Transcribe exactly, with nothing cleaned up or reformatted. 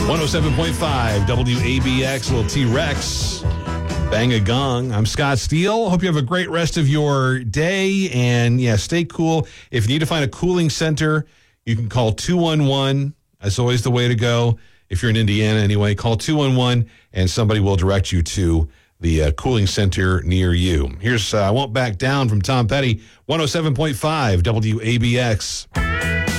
one oh seven point five W A B X, little T-Rex. Bang a gong. I'm Scott Steele. Hope you have a great rest of your day. And yeah, stay cool. If you need to find a cooling center, you can call two one one. That's always the way to go. If you're in Indiana anyway, call two one one and somebody will direct you to the uh, cooling center near you. Here's uh, I Won't Back Down from Tom Petty, one oh seven point five W A B X.